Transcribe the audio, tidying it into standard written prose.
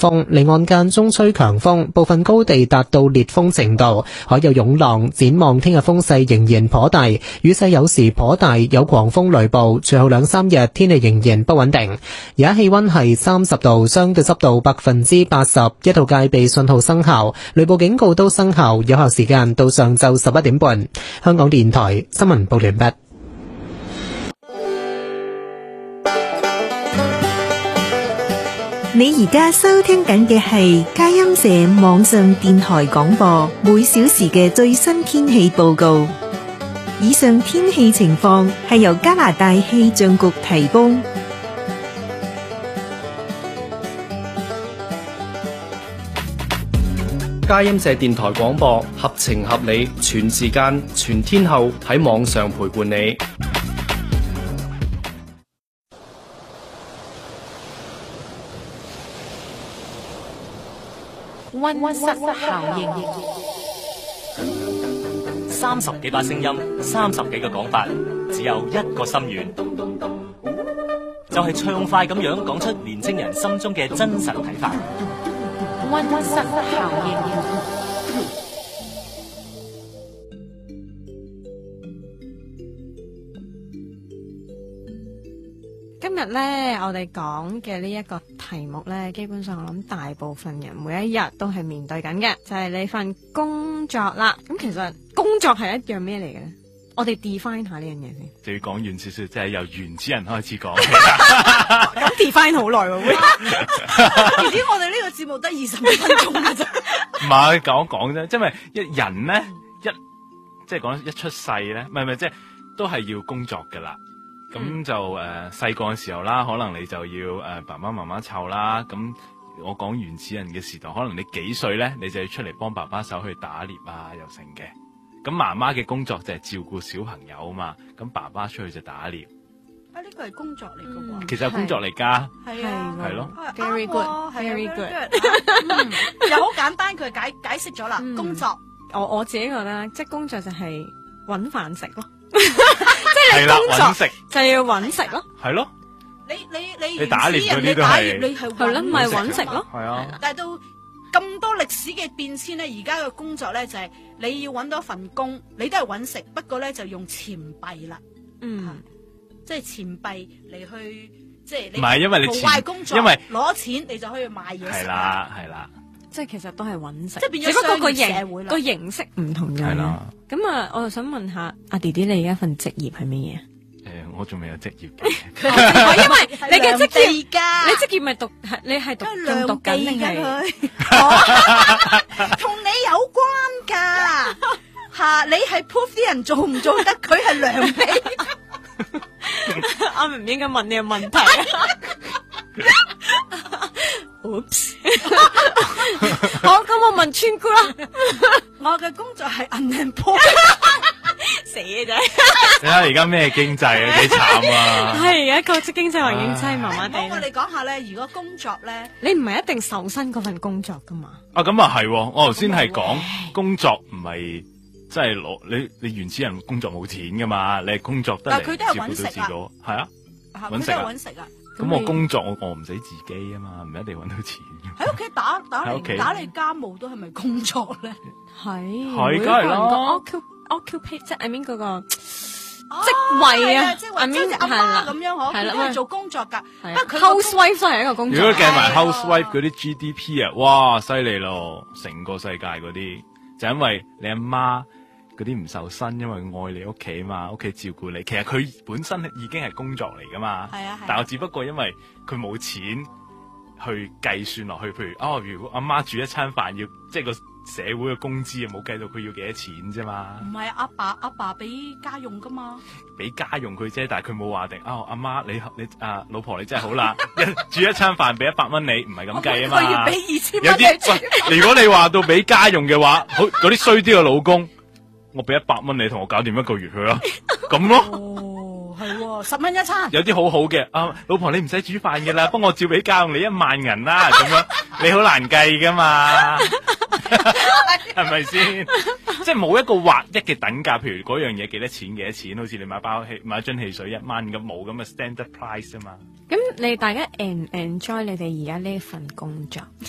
風，離岸間中吹強風，部分高地達到烈風程度，海有湧浪。展望聽日風勢仍然頗大，雨勢有時頗大，有狂風雷暴。隨後2-3日天氣仍然不穩定。而家氣溫係30度，相對濕度80%，一號戒備信號生效，雷暴警告都生效，有效時間到上晝11點半。香港電台新聞報完畢。 你而家收聽緊嘅係佳音社網上電台廣播，每小時嘅最新天氣報告。以上天氣情況係由加拿大氣象局提供。 佳音社電台廣播，合情合理，全時間全天候喺網上陪伴你。 溫室效應，30幾把聲音，30幾個講法，只有一個心願，就係暢快咁樣講出年青人心中嘅真實睇法。溫室效應。 今日咧，我哋講嘅呢一個題目咧，基本上我諗大部分人每一日都係面對緊嘅，就係你份工作啦。咁其實工作係一樣咩嚟嘅咧？我哋 define 下呢樣嘢先。 就要講遠少少，即係由原始人開始講。 咁 define 好耐喎， 而且我哋呢個節目得20分鐘嘅啫。 唔係講講啫，因為人咧即係講一出世咧，唔係即係都係要工作噶啦。咁就細個嘅時候啦，可能你就要爸爸媽媽湊啦。咁我講原始人嘅時代，可能你幾歲咧，你就要出嚟幫爸爸手去打獵啊，又成嘅。咁媽媽嘅工作就係照顧小朋友啊嘛，咁爸爸出去就打獵。 呢個係工作嚟嘅喎。 其實係工作嚟㗎。 係啊， 係咯。 Very good，very good。 又好簡單，佢解釋咗啦。工作， 我自己覺得，即係工作就係揾飯食咯。 即係你工作就要揾食咯。 係咯。 你打獵嗰啲都係。 你係咯，咪揾食咯。 係啊。 但係到咁多歷史嘅變遷咧，而家嘅工作咧就係你要揾到一份工，你都係揾食，不過咧就用錢幣啦。即係錢幣嚟去，即係你唔係因為你錢工作，因為攞錢你就可以買嘢食。 係啦，係啦。 即係其實都係揾食， 即係變咗商業社會啦。 個形式唔同咗。係啦。咁啊，我就想問下阿弟弟，你而家份職業係乜嘢？ 我仲未有職業嘅。 因為你嘅職業， 你職業咪你係讀緊定係？ 同你有關噶吓，你係 proof 啲人做唔做得，佢係良地。 我唔應該問你個問題。Oops。好，咁我問川姑啦。 我嘅工作係 unemployed。 死嘅仔。 你睇而家咩經濟啊，幾慘啊！ 係而家個經濟環境真係麻麻地。 我哋講下咧，如果工作咧， 你唔係一定受薪嗰份工作噶嘛？ 啊，咁啊係，我頭先係講工作唔係即係攞你原始人工作冇錢噶嘛，你係工作得嚟照顧到自己，係啊， 搵食啊，搵食啊。 咁我工作我餓唔死自己啊嘛，唔一定搵到錢。 喺屋企打理家務都係咪工作咧？ 係， 梗係啦。 occupate 即係 I mean 嗰個職位啊， 即係阿媽咁樣嗬，佢都係做工作噶。 housewife 都係一個工作。 如果計埋 housewife 嗰啲 GDP 啊，哇，犀利咯！成個世界嗰啲就因為你阿媽嗰啲唔受薪，因為愛你屋企嘛，屋企照顧你。其實佢本身已經係工作嚟噶嘛。係啊。但係我只不過因為佢冇錢去計算落去，譬如如果阿媽煮一餐飯要即係個社會嘅工資啊，冇計到佢要幾多錢啫嘛。唔係阿爸俾家用噶嘛，俾家用佢啫，但係佢冇話定阿媽你老婆你真係好啦，煮一餐飯俾100蚊你，唔係咁計啊嘛。 要俾2000蚊。 有啲如果你話到俾家用嘅話，好嗰啲衰啲嘅老公，我俾100蚊你同我搞掂1個月佢啦，咁咯。 係10蚊一餐。 有啲好好嘅，老婆你唔使煮飯嘅啦，幫我照俾家用你1萬銀啦，咁樣你好難計噶嘛。係咪先？即係冇一個劃一嘅等價，譬如嗰樣嘢幾多錢，好似你買樽汽水1蚊咁，冇咁嘅 standard price 啊嘛。 咁你大家enjoy 你哋而家呢份工作？